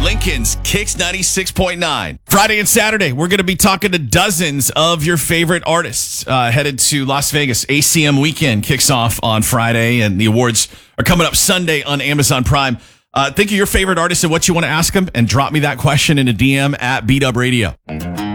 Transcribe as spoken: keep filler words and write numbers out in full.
Lincoln's Kicks ninety-six point nine. Friday and Saturday, we're going to be talking to dozens of your favorite artists. Uh, headed to Las Vegas. A C M weekend kicks off on Friday, and the awards are coming up Sunday on Amazon Prime. Uh, think of your favorite artists and what you want to ask them, and drop me that question in a D M at B Dub Radio.